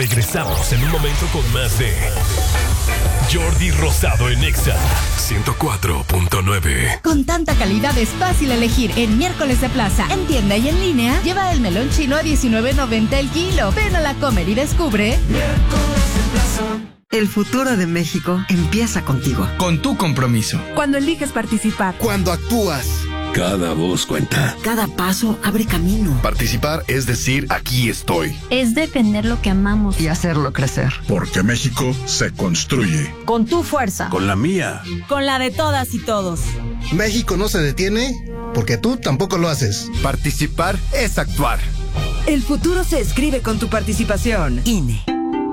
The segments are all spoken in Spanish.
Regresamos en un momento con más de Jordi Rosado en Exa 104.9. Con tanta calidad es fácil elegir en Miércoles de Plaza. En tienda y en línea, lleva el melón chino a $19.90 el kilo. Ven a la Comer y descubre Miércoles de Plaza. El futuro de México empieza contigo. Con tu compromiso. Cuando eliges participar. Cuando actúas. Cada voz cuenta. Cada paso abre camino. Participar es decir, aquí estoy. Es defender lo que amamos. Y hacerlo crecer. Porque México se construye. Con tu fuerza. Con la mía. Con la de todas y todos. México no se detiene porque tú tampoco lo haces. Participar es actuar. El futuro se escribe con tu participación. INE.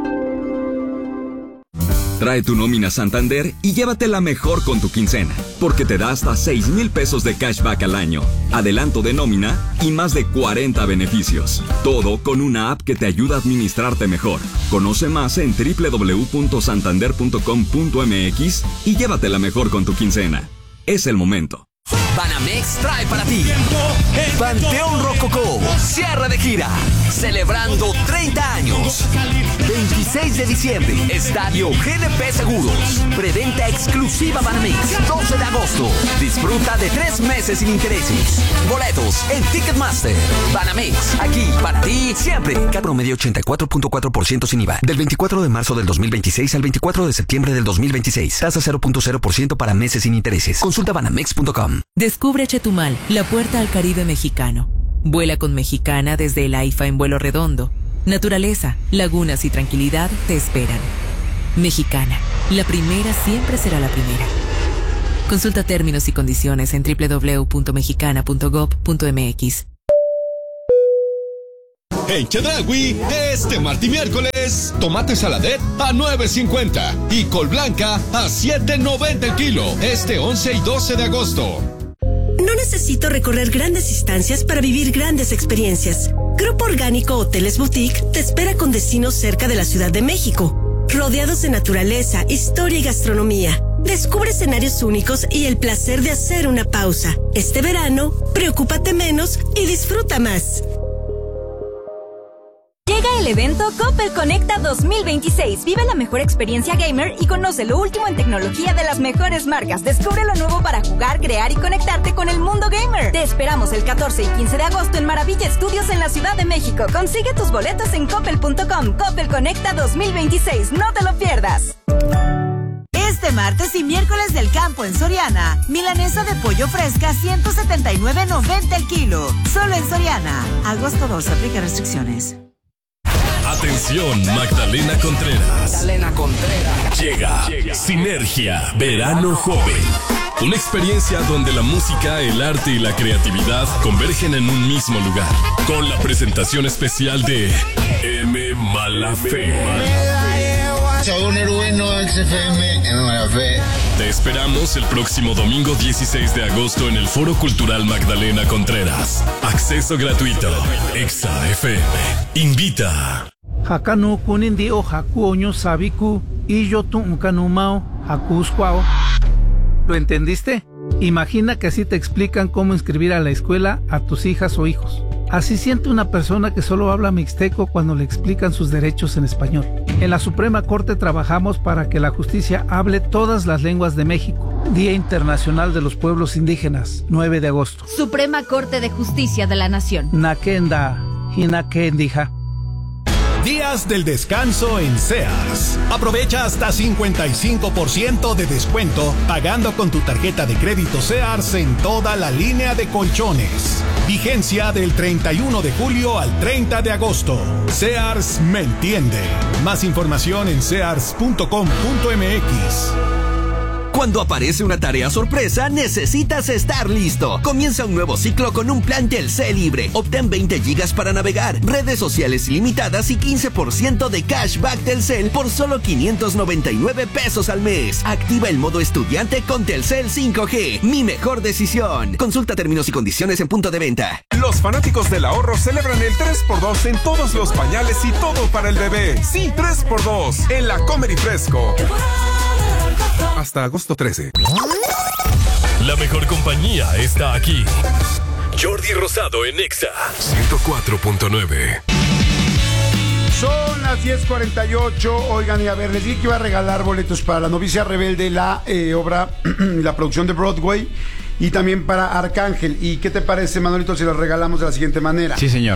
Trae tu nómina Santander y llévatela mejor con tu quincena, porque te da hasta 6,000 pesos de cashback al año, adelanto de nómina y más de 40 beneficios. Todo con una app que te ayuda a administrarte mejor. Conoce más en www.santander.com.mx y llévatela mejor con tu quincena. Es el momento. Banamex trae para ti Panteón Rococó, cierre de gira, celebrando 30 años. 26 de diciembre, Estadio GNP Seguros. Preventa exclusiva Banamex, 12 de agosto. Disfruta de 3 meses sin intereses. Boletos en Ticketmaster. Banamex, aquí para ti siempre. Cat promedio 84.4% sin IVA. Del 24 de marzo del 2026 al 24 de septiembre del 2026. Tasa 0.0% para meses sin intereses. Consulta banamex.com. Descubre Chetumal, la puerta al Caribe mexicano. Vuela con Mexicana desde el AIFA en vuelo redondo. Naturaleza, lagunas y tranquilidad te esperan. Mexicana, la primera siempre será la primera. Consulta términos y condiciones en www.mexicana.gov.mx. En Chedraui, este martes y miércoles, tomate saladet a $9.50 y col blanca a $7.90 el kilo, este 11 y 12 de agosto. No necesito recorrer grandes distancias para vivir grandes experiencias. Grupo Orgánico Hoteles Boutique te espera con destinos cerca de la Ciudad de México, rodeados de naturaleza, historia y gastronomía. Descubre escenarios únicos y el placer de hacer una pausa. Este verano, preocúpate menos y disfruta más. Llega el evento Coppel Conecta 2026. Vive la mejor experiencia gamer y conoce lo último en tecnología de las mejores marcas. Descubre lo nuevo para jugar, crear y conectarte con el mundo gamer. Te esperamos el 14 y 15 de agosto en Maravilla Estudios en la Ciudad de México. Consigue tus boletos en coppel.com. Coppel Conecta 2026. No te lo pierdas. Este martes y miércoles del campo en Soriana. Milanesa de pollo fresca, $179.90 el kilo. Solo en Soriana. Agosto 2, aplica restricciones. Atención, Magdalena Contreras. Llega Sinergia Verano Joven. Una experiencia donde la música, el arte y la creatividad convergen en un mismo lugar. Con la presentación especial de M. Malafe. Soy un heroíno XFM M. Malafe. Te esperamos el próximo domingo 16 de agosto en el Foro Cultural Magdalena Contreras. Acceso gratuito. Exa FM. Invita. Hakanu kunindi o haku oño sabiku y yo tu unkanumao hakusquao. ¿Lo entendiste? Imagina que así te explican cómo inscribir a la escuela a tus hijas o hijos. Así siente una persona que solo habla mixteco cuando le explican sus derechos en español. En la Suprema Corte trabajamos para que la justicia hable todas las lenguas de México. Día Internacional de los Pueblos Indígenas, 9 de agosto. Suprema Corte de Justicia de la Nación. Nakenda, Hinakendija. Días del descanso en Sears. Aprovecha hasta 55% de descuento pagando con tu tarjeta de crédito Sears en toda la línea de colchones. Vigencia del 31 de julio al 30 de agosto. Sears me entiende. Más información en sears.com.mx. Cuando aparece una tarea sorpresa, necesitas estar listo. Comienza un nuevo ciclo con un plan Telcel libre. Obtén 20 gigas para navegar, redes sociales ilimitadas y 15% de cashback Telcel por solo 599 pesos al mes. Activa el modo estudiante con Telcel 5G. Mi mejor decisión. Consulta términos y condiciones en punto de venta. Los fanáticos del ahorro celebran el 3x2 en todos los pañales y todo para el bebé. Sí, 3x2 en la Comer y Fresco. Hasta agosto 13. La mejor compañía está aquí. Jordi Rosado en Exa 104.9. Son las 10:48. Oigan, y a ver, les dije que iba a regalar boletos para La novicia rebelde, la obra, la producción de Broadway, y también para Arcángel. ¿Y qué te parece, Manolito, si los regalamos de la siguiente manera? Sí, señor.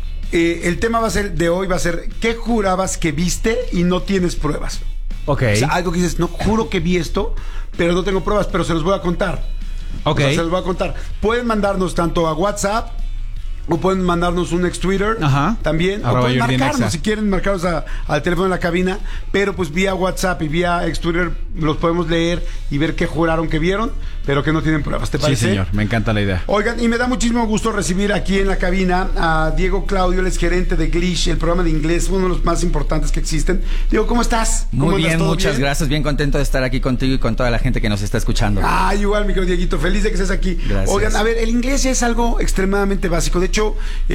El tema de hoy va a ser ¿qué jurabas que viste y no tienes pruebas? Ok. O sea, algo que dices, no, juro que vi esto, pero no tengo pruebas, pero se los voy a contar. Ok. O sea, se los voy a contar. Pueden mandarnos tanto a WhatsApp, o pueden mandarnos un ex Twitter. Ajá. También. Arroba o pueden Jordi marcarnos Nexa. si quieren marcarnos al teléfono de la cabina. Pero pues vía WhatsApp y vía ex Twitter los podemos leer y ver qué juraron que vieron, pero que no tienen pruebas. ¿Te parece? Sí, señor. Me encanta la idea. Oigan, y me da muchísimo gusto recibir aquí en la cabina a Diego Claudio, el ex gerente de Glish, el programa de inglés, uno de los más importantes que existen. Diego, ¿cómo estás? Muy bien, muchas gracias. Bien contento de estar aquí contigo y con toda la gente que nos está escuchando. Ah, igual, mi querido Dieguito. Feliz de que estés aquí. Gracias. Oigan, a ver, el inglés es algo extremadamente básico. De hecho,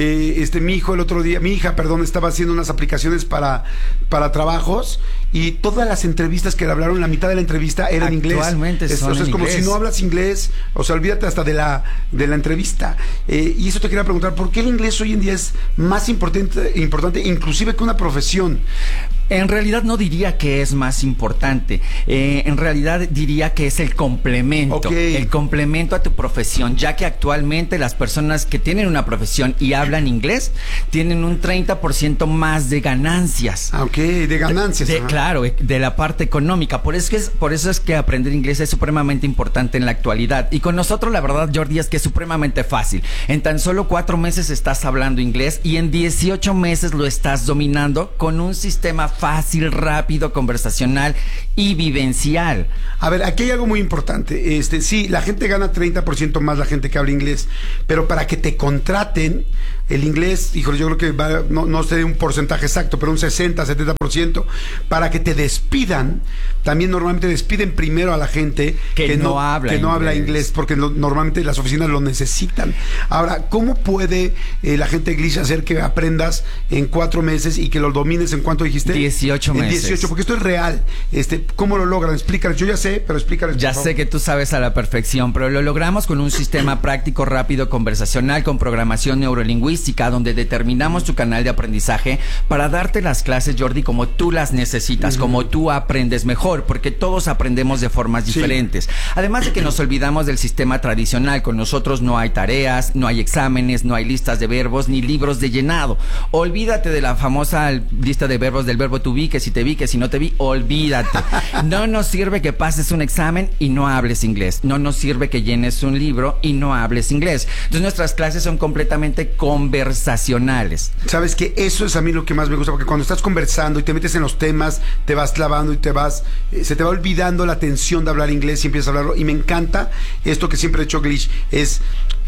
mi hija, estaba haciendo unas aplicaciones para trabajos y todas las entrevistas que le hablaron, la mitad de la entrevista era en inglés. Actualmente son o sea, es en como inglés. si no hablas inglés, o sea, olvídate hasta de la entrevista. Y eso te quería preguntar, ¿por qué el inglés hoy en día es más importante inclusive que una profesión? En realidad no diría que es más importante. En realidad diría que es el complemento. Okay. El complemento a tu profesión, ya que actualmente las personas que tienen una profesión y hablan inglés tienen un 30% más de ganancias. Ah, ok, de ganancias. Claro, de la parte económica. Por eso es que aprender inglés es supremamente importante en la actualidad. Y con nosotros, la verdad, Jordi, es que es supremamente fácil. En tan solo 4 meses estás hablando inglés y en 18 meses lo estás dominando con un sistema fácil, rápido, conversacional y vivencial. A ver, aquí hay algo muy importante. Sí, la gente gana 30% más, la gente que habla inglés, pero para que te contraten, el inglés, híjole, yo creo que no sé un porcentaje exacto, pero un 60-70%. Para que te despidan, también normalmente despiden primero a la gente que no habla inglés, porque normalmente las oficinas lo necesitan. Ahora, ¿cómo puede la gente de Glish hacer que aprendas en 4 meses y que lo domines en cuánto dijiste? 18 meses. 18, porque esto es real. ¿Cómo lo logran? Explícales. Yo ya sé, pero explícales. Ya sé que tú sabes a la perfección, pero lo logramos con un sistema práctico, rápido, conversacional, con programación neurolingüística, donde determinamos tu canal de aprendizaje para darte las clases, Jordi, como tú las necesitas, como tú aprendes mejor, porque todos aprendemos de formas diferentes. Además de que nos olvidamos del sistema tradicional. Con nosotros no hay tareas, no hay exámenes, no hay listas de verbos, ni libros de llenado. Olvídate de la famosa lista de verbos del verbo to be, que si te vi, que si no te vi, olvídate. No nos sirve que pases un examen y no hables inglés. No nos sirve que llenes un libro y no hables inglés. Entonces nuestras clases son completamente conversacionales. Sabes que eso es a mí lo que más me gusta, porque cuando estás conversando y te metes en los temas, te vas clavando y se te va olvidando la tensión de hablar inglés y empiezas a hablarlo. Y me encanta esto que siempre he hecho Glish, es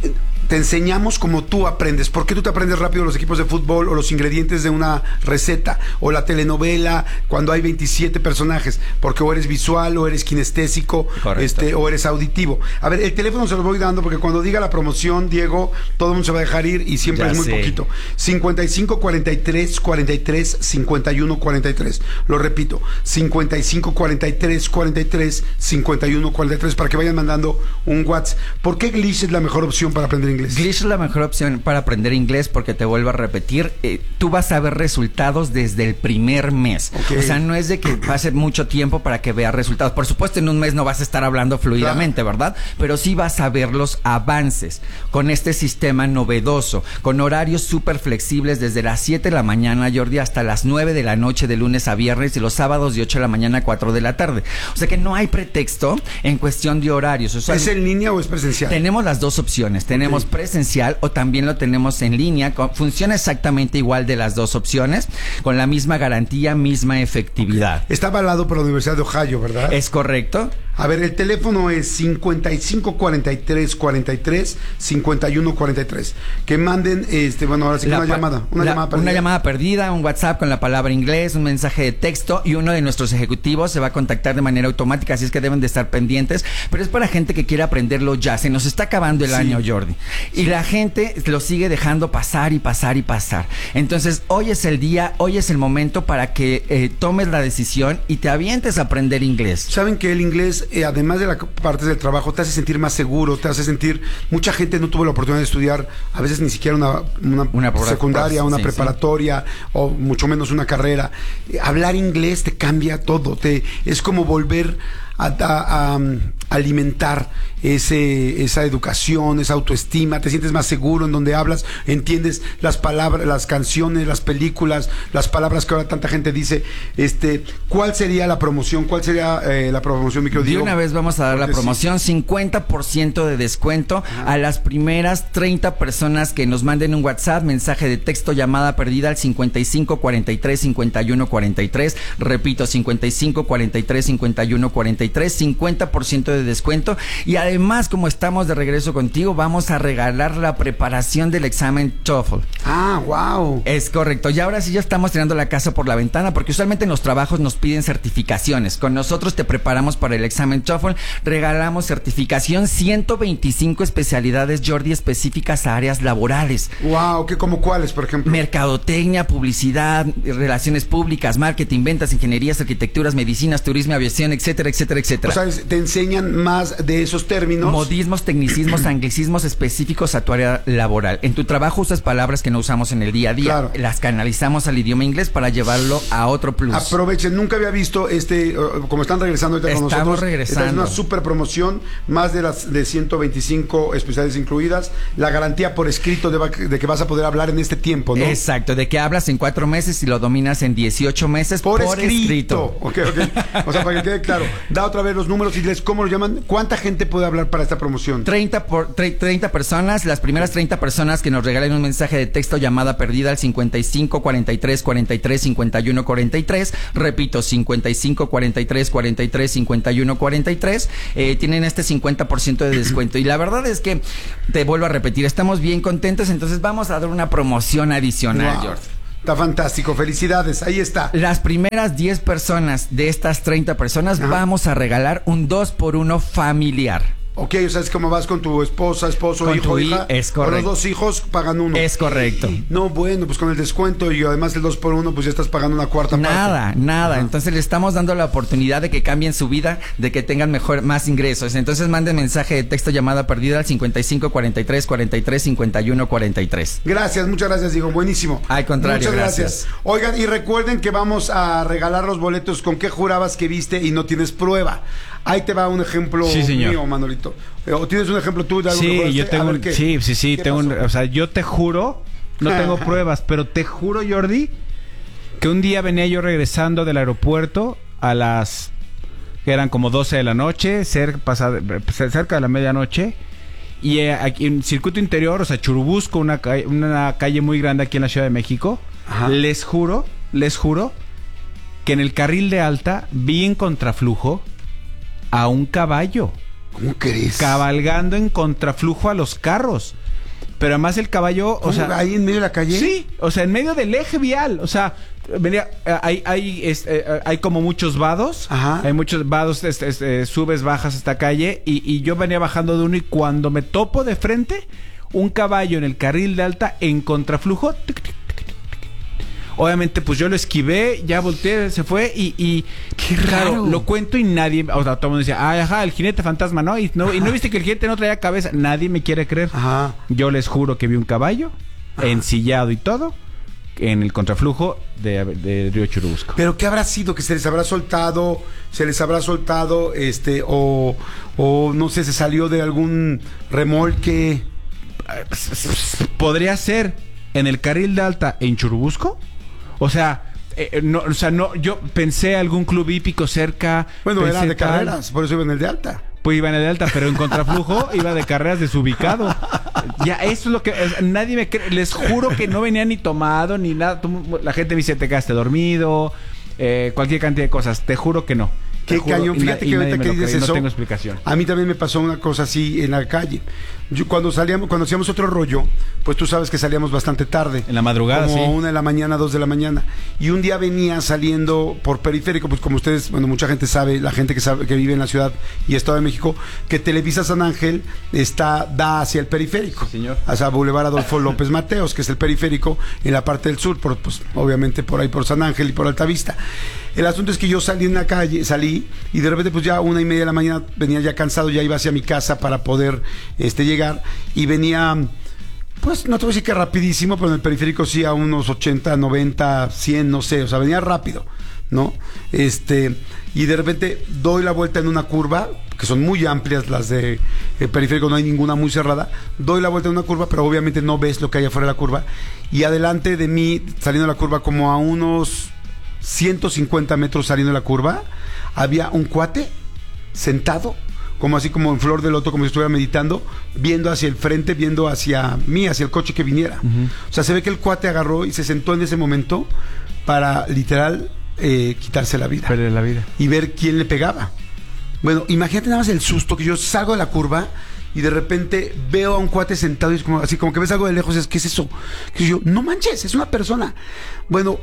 te enseñamos cómo tú aprendes. ¿Por qué tú te aprendes rápido los equipos de fútbol o los ingredientes de una receta o la telenovela cuando hay 27 personajes? Porque o eres visual o eres kinestésico, o eres auditivo. A ver, el teléfono se lo voy dando porque cuando diga la promoción, Diego, todo el mundo se va a dejar ir y siempre Ya es muy sé. poquito. 55 43 43 51 43. Lo repito, 55 43 43 51 43 para que vayan mandando un WhatsApp. ¿Por qué Glish es la mejor opción para aprender inglés? Glish es la mejor opción para aprender inglés porque te vuelvo a repetir, tú vas a ver resultados desde el primer mes. Okay. O sea, no es de que pase mucho tiempo para que veas resultados. Por supuesto, en un mes no vas a estar hablando fluidamente, ¿verdad? Pero sí vas a ver los avances con este sistema novedoso, con horarios súper flexibles desde las 7 de la mañana, Jordi, hasta las 9 de la noche de lunes a viernes y los sábados de 8 de la mañana a 4 de la tarde. O sea que no hay pretexto en cuestión de horarios. O sea, ¿es en línea o es presencial? Tenemos las dos opciones. Tenemos presencial o también lo tenemos en línea. Funciona exactamente igual de las dos opciones, con la misma garantía, misma efectividad. Está avalado por la Universidad de Ohio, ¿verdad? Es correcto. A ver, el teléfono es 55 43 43 51 43. Que manden, ahora sí que una llamada. Una llamada perdida, un WhatsApp con la palabra inglés, un mensaje de texto y uno de nuestros ejecutivos se va a contactar de manera automática, así es que deben de estar pendientes. Pero es para gente que quiere aprenderlo ya. Se nos está acabando el año, Jordi. Y la gente lo sigue dejando pasar y pasar y pasar. Entonces, hoy es el día, hoy es el momento para que tomes la decisión y te avientes a aprender inglés. ¿Saben que el inglés además de la parte del trabajo, te hace sentir más seguro, te hace sentir... Mucha gente no tuvo la oportunidad de estudiar, a veces ni siquiera una secundaria, una preparatoria, o mucho menos una carrera. Hablar inglés te cambia todo, es como volver a alimentar esa educación, esa autoestima, te sientes más seguro en donde hablas, entiendes las palabras, las canciones, las películas, las palabras que ahora tanta gente dice. ¿Cuál sería la promoción? ¿Cuál sería la promoción, mi querido Diego? De una vez vamos a dar la promoción, 50% de descuento a las primeras 30 personas que nos manden un WhatsApp, mensaje de texto, llamada perdida al 55 43 51 43, repito, 55 43 51 43, 50% de descuento. Y además, como estamos de regreso contigo, vamos a regalar la preparación del examen TOEFL. Ah, wow. Es correcto. Y ahora sí ya estamos tirando la casa por la ventana, porque usualmente en los trabajos nos piden certificaciones. Con nosotros te preparamos para el examen TOEFL, regalamos certificación, 125 especialidades, Jordi, específicas a áreas laborales. Wow, ¿qué como cuáles, por ejemplo? Mercadotecnia, publicidad, relaciones públicas, marketing, ventas, ingenierías, arquitecturas, medicinas, turismo, aviación, etcétera, etcétera, etcétera. O sea, te enseñan más de esos términos. Modismos, tecnicismos, anglicismos específicos a tu área laboral. En tu trabajo usas palabras que no usamos en el día a día. Claro. Las canalizamos al idioma inglés para llevarlo a otro plus. Aprovechen, nunca había visto como están regresando ahorita con nosotros. Estamos regresando. Esta es una super promoción, más de 125 especialidades incluidas, la garantía por escrito de que vas a poder hablar en este tiempo, ¿no? Exacto, de que hablas en 4 meses y lo dominas en 18 meses por escrito. Ok. O sea, para que quede claro, da otra vez los números y diles cómo lo llaman. ¿Cuánta gente puede hablar para esta promoción? 30 personas, las primeras 30 personas que nos regalen un mensaje de texto, llamada perdida al 55 43 43 51 43, repito, 55 43 43 51 43, tienen este 50% de descuento. Y la verdad es que, te vuelvo a repetir, estamos bien contentos, entonces vamos a dar una promoción adicional, wow. George. Está fantástico, felicidades, ahí está. Las primeras 10 personas de estas 30 personas, ajá, vamos a regalar un 2x1 familiar. Ok, o sea, es como vas con tu esposo, con hijo, hija. Es correcto. Con los 2 hijos pagan uno. Es correcto. No, bueno, pues con el descuento y además el 2x1, pues ya estás pagando una cuarta parte. Nada. Ajá. Entonces le estamos dando la oportunidad de que cambien su vida, de que tengan más ingresos. Entonces manden mensaje de texto, llamada perdida al 55 43 43 51 43. Gracias, muchas gracias, Diego. Buenísimo. Al contrario, muchas gracias. Oigan, y recuerden que vamos a regalar los boletos con qué jurabas que viste y no tienes prueba. Ahí te va un ejemplo mío, Manolito. ¿O tienes un ejemplo tú de algo que juraste? Yo tengo o sea, yo te juro, no tengo pruebas, pero te juro, Jordi, que un día venía yo regresando del aeropuerto a las que eran como 12 de la noche, cerca de la medianoche, y aquí en circuito interior, o sea, Churubusco, una calle muy grande aquí en la Ciudad de México. Ajá. Les juro que en el carril de alta vi en contraflujo a un caballo. ¿Cómo crees? Cabalgando en contraflujo a los carros. Pero además el caballo, o sea, ¿ahí en medio de la calle? Sí, o sea, en medio del eje vial. O sea, venía, hay como muchos vados. Ajá. Hay muchos vados, subes, bajas esta calle. Y yo venía bajando de uno y cuando me topo de frente, un caballo en el carril de alta en contraflujo. Obviamente, pues yo lo esquivé, ya volteé, se fue y qué raro. Claro, lo cuento y nadie, o sea, todo el mundo decía, ajá, el jinete fantasma, ¿no? Y no viste que el jinete no traía cabeza. Nadie me quiere creer. Ajá. Yo les juro que vi un caballo, ensillado y todo, en el contraflujo de Río Churubusco. ¿Pero qué habrá sido? ¿Que se les habrá soltado? O no sé, se salió de algún remolque? Podría ser en el carril de alta en Churubusco. O sea, yo pensé algún club hípico cerca. Bueno, era de carreras, por eso iba en el de alta. Pues iba en el de alta, pero en contraflujo iba de carreras desubicado. Ya, eso es lo que nadie me cree. Les juro que no venía ni tomado ni nada. La gente me dice, te quedaste dormido, cualquier cantidad de cosas. Te juro que no. Qué cañón, fíjate que ahorita que dices eso, no tengo explicación. A mí también me pasó una cosa así en la calle. Cuando hacíamos otro rollo, pues tú sabes que salíamos bastante tarde. En la madrugada, como sí. 1 de la mañana, 2 de la mañana. Y un día venía saliendo por periférico, pues como ustedes, bueno, mucha gente sabe, la gente que vive en la ciudad y Estado de México, que Televisa San Ángel da hacia el periférico. Sí, señor. Hacia Boulevard Adolfo López Mateos, que es el periférico en la parte del sur, pues obviamente por ahí por San Ángel y por Altavista. El asunto es que yo salí en la calle, y de repente pues ya 1:30 de la mañana venía ya cansado, ya iba hacia mi casa para poder llegar, y venía, pues no te voy a decir que rapidísimo, pero en el periférico sí a unos 80, 90, 100, no sé, o sea, venía rápido, ¿no? Y de repente doy la vuelta en una curva, que son muy amplias las de periférico, no hay ninguna muy cerrada, doy la vuelta en una curva, pero obviamente no ves lo que hay afuera de la curva, y adelante de mí, saliendo de la curva como a unos 150 metros saliendo de la curva, había un cuate sentado, como así como en flor de loto, como si estuviera meditando, viendo hacia el frente, viendo hacia mí, hacia el coche que viniera. O sea, se ve que el cuate agarró y se sentó en ese momento para literal quitarse la vida. Perder la vida. Y ver quién le pegaba. Bueno, imagínate nada más el susto, que yo salgo de la curva y de repente veo a un cuate sentado y es como, así como que ves algo de lejos y es, ¿qué es eso? Que yo, no manches, es una persona. Bueno,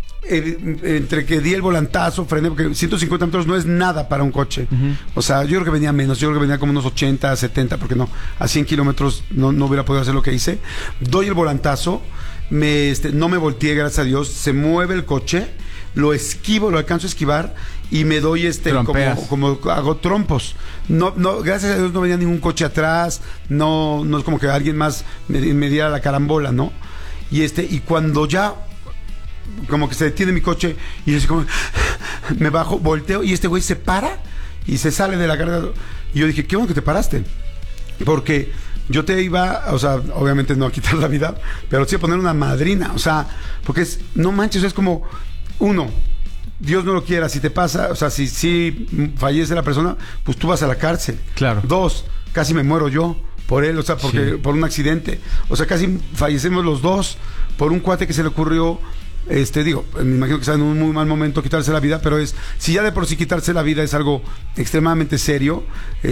entre que di el volantazo, frené, porque 150 metros no es nada para un coche. O sea, yo creo que venía menos, yo creo que venía como unos 80, 70, porque no, a 100 kilómetros no hubiera podido hacer lo que hice. Doy el volantazo, no me volteé, gracias a Dios, se mueve el coche, lo esquivo, lo alcanzo a esquivar y me doy como hago trompos. No, gracias a Dios no venía ningún coche atrás, no es como que alguien más me diera la carambola, ¿no? Y cuando ya como que se detiene mi coche y así como me bajo, volteo y este güey se para y se sale de la carga. Y yo dije, qué bueno que te paraste, porque yo te iba, o sea, obviamente no a quitar la vida, pero sí a poner una madrina, o sea, porque no manches, es como, uno, Dios no lo quiera, si te pasa, o sea, si fallece la persona, pues tú vas a la cárcel. Claro. 2, casi me muero yo por él, o sea, porque por un accidente, o sea, casi fallecemos los dos por un cuate que se le ocurrió. Digo, me imagino que está en un muy mal momento quitarse la vida, pero si ya de por sí quitarse la vida es algo extremadamente serio,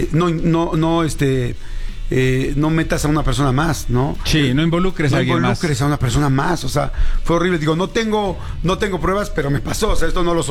no metas a una persona más, ¿no? Sí, no involucres a alguien más. No involucres a una persona más, o sea, fue horrible. Digo, no tengo pruebas, pero me pasó, o sea, esto no lo